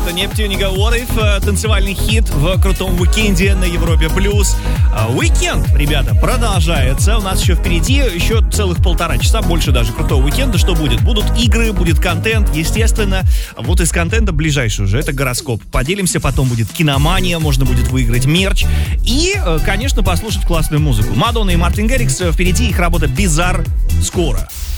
Это Нептуника What If, танцевальный хит в крутом уикенде на Европе+. Уикенд, ребята, продолжается. У нас еще впереди еще целых 1,5 часа, больше даже крутого уикенда. Что будет? Будут игры, будет контент, естественно. Вот из контента ближайший уже, это гороскоп. Поделимся, потом будет киномания, можно будет выиграть мерч. И, конечно, послушать классную музыку. Мадонна и Мартин Гаррикс, впереди их работа «Bizarre» скоро.